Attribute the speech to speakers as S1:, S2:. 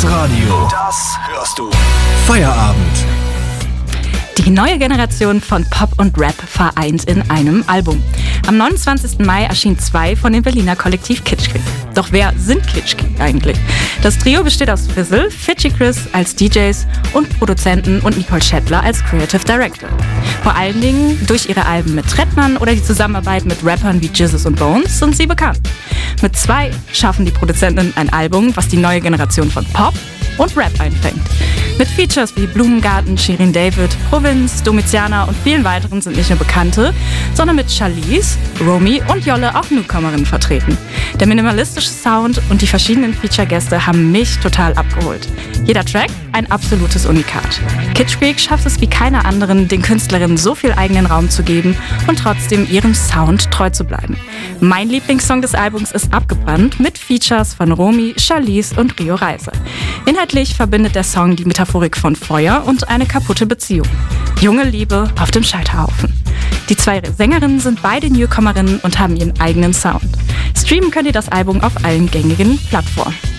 S1: Das Radio. Das hörst du. Feierabend.
S2: Die neue Generation von Pop und Rap vereint in einem Album. Am 29. Mai erschienen 2 von dem Berliner Kollektiv Kitschkrieg. Doch wer sind Kitschkrieg eigentlich? Das Trio besteht aus Fizzle, Fidschi Chris als DJs und Produzenten und Nicole Schettler als Creative Director. Vor allen Dingen durch ihre Alben mit Trettmann oder die Zusammenarbeit mit Rappern wie Jizzes und Bones sind sie bekannt. Mit 2 schaffen die Produzenten ein Album, was die neue Generation von Pop und Rap einfängt. Mit Features wie Blumengarten, Shirin David, Provinz, Domiziana und vielen weiteren sind nicht nur Bekannte, sondern mit Charlize, Romy und Jolle auch Newcomerinnen vertreten. Der minimalistische Sound und die verschiedenen Feature-Gäste haben mich total abgeholt. Jeder Track ein absolutes Unikat. Kitschkrieg schafft es wie keine anderen, den Künstlerinnen so viel eigenen Raum zu geben und trotzdem ihrem Sound treu zu bleiben. Mein Lieblingssong des Albums ist Abgebrannt mit Features von Romy, Charlize und Rio Reiser. Inhaltlich verbindet der Song die Metaphorik von Feuer und eine kaputte Beziehung. Junge Liebe auf dem Scheiterhaufen. Die 2 Sängerinnen sind beide Newcomerinnen und haben ihren eigenen Sound. Streamen könnt ihr das Album auf allen gängigen Plattformen.